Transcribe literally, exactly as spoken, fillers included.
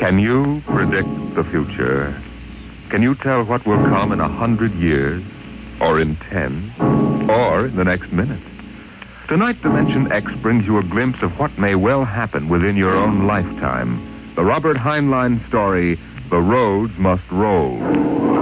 Can you predict the future? Can you tell what will come in a hundred years, or in ten, or in the next minute? Tonight, Dimension X brings you a glimpse of what may well happen within your own lifetime. The Robert Heinlein story, The Roads Must Roll.